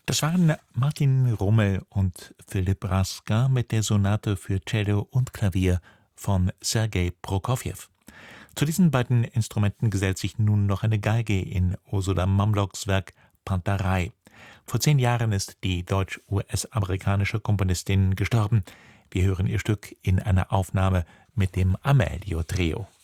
Das waren Martin Rummel und Philipp Raska mit der Sonate für Cello und Klavier von Sergei Prokofjew. Zu diesen beiden Instrumenten gesellt sich nun noch eine Geige in Ursula Mamloks Werk Panterei. Vor 10 Jahren ist die deutsch-US-amerikanische Komponistin gestorben. Wir hören ihr Stück in einer Aufnahme mit dem Amelio Trio.